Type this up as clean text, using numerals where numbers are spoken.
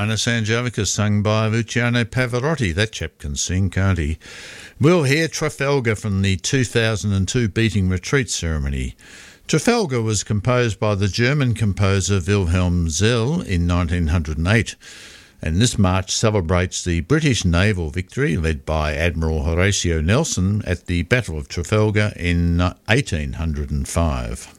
Carolina Sanjovica, sung by Luciano Pavarotti. That chap can sing, can't he? We'll hear Trafalgar from the 2002 Beating Retreat ceremony. Trafalgar was composed by the German composer Wilhelm Zell in 1908, and this march celebrates the British naval victory led by Admiral Horatio Nelson at the Battle of Trafalgar in 1805.